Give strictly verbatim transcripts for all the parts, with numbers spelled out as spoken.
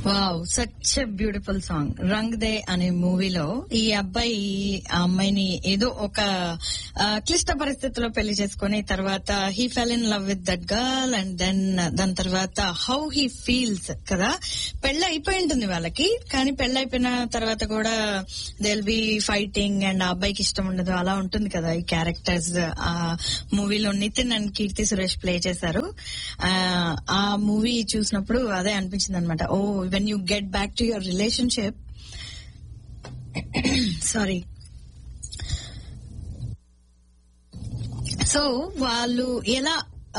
Wow, such a beautiful song. Rang they అనే మూవీలో ఈ అబ్బాయి ఆ అమ్మాయిని ఏదో ఒక ఆ, క్లిష్ట పరిస్థితిలో పెళ్లి చేసుకుని తర్వాత he fell in love with that girl and then దాని తర్వాత హౌ హీ ఫీల్స్ కదా. పెళ్లి అయిపోయి ఉంటుంది వాళ్ళకి, కానీ పెళ్లి అయిపోయిన తర్వాత కూడా they will be fighting and ఆ అబ్బాయికి ఇష్టం ఉండదు, అలా ఉంటుంది కదా ఈ క్యారెక్టర్స్. ఆ మూవీలో నితిన్ అండ్ కీర్తి సురేష్ ప్లే చేశారు. ఆ, ఆ మూవీ చూసినప్పుడు అదే అనిపించింది అనమాట. Oh when you get back to your relationship, sorry, so వాళ్ళు ఎలా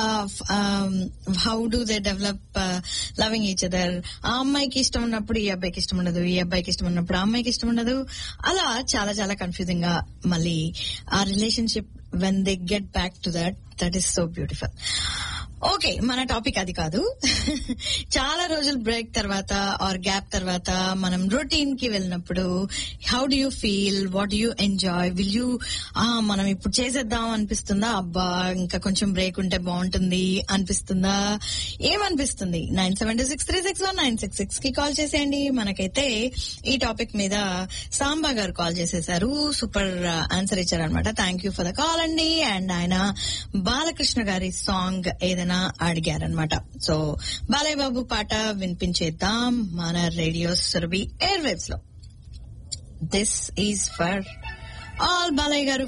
how do they develop loving each other. ఆ అమ్మాయికి ఇష్టం ఉన్నప్పుడు ఈ అబ్బాయికి ఇష్టం ఉండదు, ఈ అబ్బాయికి ఇష్టం ఉన్నప్పుడు ఆ అమ్మాయికి ఇష్టం ఉండదు. అలా చాలా చాలా కన్ఫ్యూజింగ్ గా మళ్ళీ ఆ relationship when they get back to that, that is so beautiful. Okay, మన టాపిక్ అది కాదు. చాలా రోజులు బ్రేక్ తర్వాత ఆర్ గ్యాప్ తర్వాత మనం రొటీన్ కి వెళ్ళినప్పుడు how do you feel, what do you enjoy, will you మనం ఇప్పుడు చేసేద్దాం అనిపిస్తుందా, అబ్బా ఇంకా కొంచెం బ్రేక్ ఉంటే బాగుంటుంది అనిపిస్తుందా, ఏమనిపిస్తుంది? Nine seven two six three six one nine six six కి కాల్ చేసేయండి. మనకైతే ఈ టాపిక్ మీద సాంబా గారు కాల్ చేసేసారు, సూపర్ ఆన్సర్ ఇచ్చారనమాట. Thank you for the call అండి. అండ్ ఆయన బాలకృష్ణ గారి సాంగ్ ఏదైనా అడిగారనమాట. సో బాలయ్య బాబు పాట వినిపించేద్దాం మన రేడియో సురభి ఎయిర్ వేవ్స్ లో. This is for all Balayya గారు